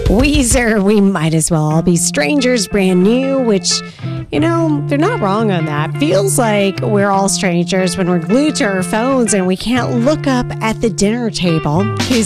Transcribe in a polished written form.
Weezer, We Might As Well All Be Strangers, brand new, which, they're not wrong on that. Feels like we're all strangers when we're glued to our phones and we can't look up at the dinner table. Because